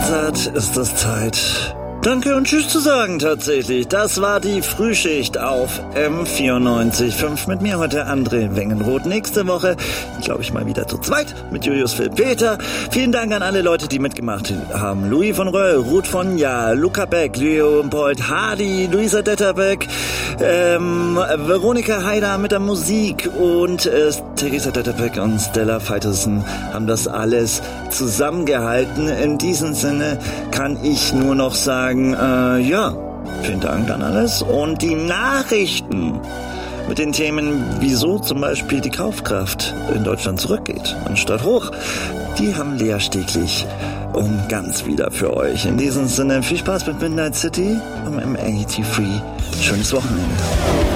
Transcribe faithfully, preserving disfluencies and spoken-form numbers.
satt, ist es Zeit, Danke und Tschüss zu sagen tatsächlich. Das war die Frühschicht auf M vierundneunzig Komma fünf mit mir heute André Wengenroth. Nächste Woche, glaube ich, mal wieder zu zweit mit Julius Phil Peter. Vielen Dank an alle Leute, die mitgemacht haben. Louis von Röll, Ruth von Ja, Luca Beck, Leopold Hardy, Luisa Detterbeck, ähm, Veronika Haider mit der Musik und äh, Theresa Detterbeck und Stella Feitersen haben das alles zusammengehalten. In diesem Sinne kann ich nur noch sagen, Äh, ja, vielen Dank an alles. Und die Nachrichten mit den Themen, wieso zum Beispiel die Kaufkraft in Deutschland zurückgeht, anstatt hoch, die haben Lea Steglich und ganz wieder für euch. In diesem Sinne, viel Spaß mit Midnight City und M achtundsechzig. Schönes Wochenende.